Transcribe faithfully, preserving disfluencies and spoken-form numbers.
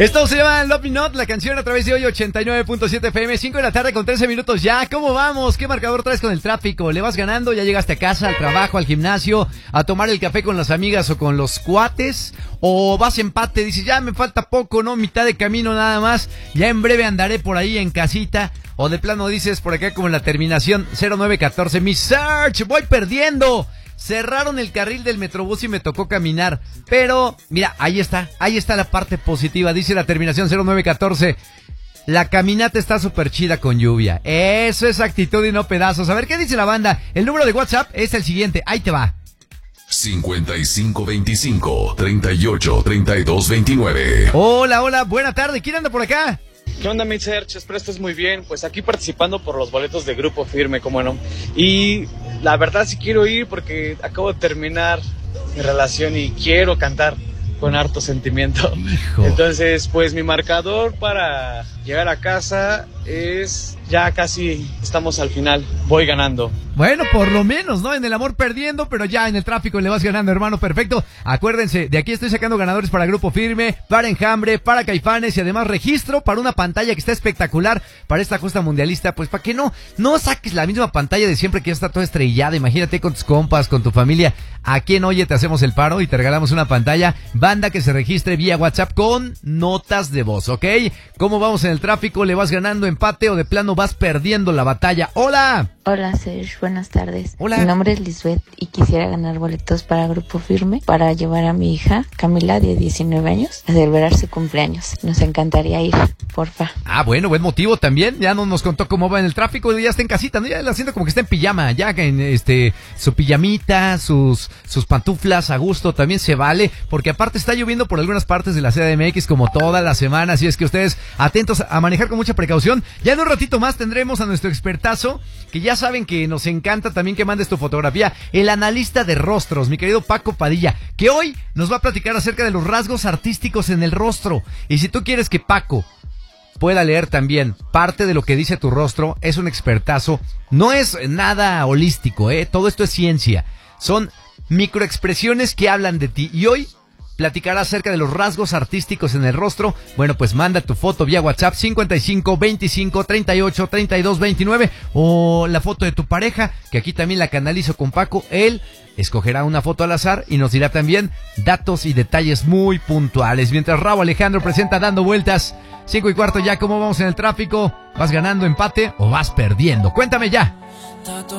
Esto se llama Love Me Not, la canción a través de hoy ochenta y nueve punto siete F M, cinco de la tarde con trece minutos ya. ¿Cómo vamos? ¿Qué marcador traes con el tráfico? ¿Le vas ganando? ¿Ya llegaste a casa, al trabajo, al gimnasio, a tomar el café con las amigas o con los cuates? ¿O vas empate? Dices, ya me falta poco, ¿no? Mitad de camino nada más. Ya en breve andaré por ahí en casita. O de plano dices por acá como en la terminación cero nueve catorce, mi search, voy perdiendo. Cerraron el carril del Metrobús y me tocó caminar. Pero, mira, ahí está, ahí está la parte positiva. Dice la terminación cero nueve catorce. La caminata está súper chida con lluvia. Eso es actitud y no pedazos. A ver, ¿qué dice la banda? El número de WhatsApp es el siguiente. Ahí te va. cincuenta y cinco veinticinco, treinta y ocho, treinta y dos veintinueve. Hola, hola, buena tarde. ¿Quién anda por acá? ¿Qué onda, mi search? Espero estés muy bien. Pues aquí participando por los boletos de Grupo Firme, cómo no. Y la verdad sí quiero ir porque acabo de terminar mi relación y quiero cantar con harto sentimiento. Hijo. Entonces, pues mi marcador para llegar a casa es... Ya casi estamos al final, voy ganando. Bueno, por lo menos, ¿no? En el amor perdiendo, pero ya en el tráfico le vas ganando, hermano, perfecto. Acuérdense, de aquí estoy sacando ganadores para Grupo Firme, para Enjambre, para Caifanes y además registro para una pantalla que está espectacular para esta justa mundialista. Pues para que no, no saques la misma pantalla de siempre que ya está toda estrellada. Imagínate con tus compas, con tu familia. ¿A quién, oye, te hacemos el paro y te regalamos una pantalla? Banda que se registre vía WhatsApp con notas de voz, ¿ok? ¿Cómo vamos en el tráfico? ¿Le vas ganando empate o de plano vas perdiendo la batalla? ¡Hola! Hola, Serge, buenas tardes. Hola. Mi nombre es Lisbeth y quisiera ganar boletos para Grupo Firme para llevar a mi hija, Camila, de diecinueve años, a celebrar su cumpleaños. Nos encantaría ir, porfa. Ah, bueno, buen motivo también. Ya no nos contó cómo va en el tráfico, ya está en casita, ¿no? Ya la siento como que está en pijama, ya en este, su pijamita, sus, sus pantuflas a gusto, también se vale, porque aparte está lloviendo por algunas partes de la C D M X como toda la semana, así es que ustedes atentos a manejar con mucha precaución. Ya en un ratito más tendremos a nuestro expertazo, que ya saben que nos encanta también que mandes tu fotografía, el analista de rostros, mi querido Paco Padilla, que hoy nos va a platicar acerca de los rasgos artísticos en el rostro. Y si tú quieres que Paco pueda leer también parte de lo que dice tu rostro, es un expertazo. No es nada holístico, ¿eh? Todo esto es ciencia. Son microexpresiones que hablan de ti. Y hoy platicará acerca de los rasgos artísticos en el rostro. Bueno, pues manda tu foto vía WhatsApp cincuenta y cinco veinticinco treinta y ocho treinta y dos veintinueve o la foto de tu pareja, que aquí también la canalizo con Paco. Él escogerá una foto al azar y nos dirá también datos y detalles muy puntuales. Mientras Raúl Alejandro presenta Dando Vueltas, cinco y cuarto ya. ¿Cómo vamos en el tráfico? ¿Vas ganando empate o vas perdiendo? Cuéntame ya.